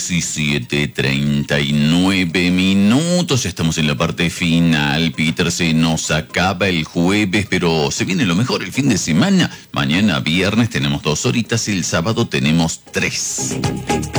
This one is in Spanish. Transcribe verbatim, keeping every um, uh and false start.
diecisiete treinta y nueve minutos. Ya estamos en la parte final. Peter, se nos acaba el jueves, pero se viene lo mejor el fin de semana. Mañana viernes tenemos dos horitas, el sábado tenemos tres.